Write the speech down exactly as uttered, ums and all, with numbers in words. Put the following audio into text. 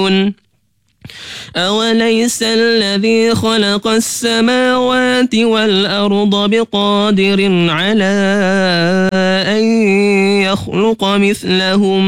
يعلمون أوليس الذي خلق السماوات والأرض بقادر على أن يخلق مثلهم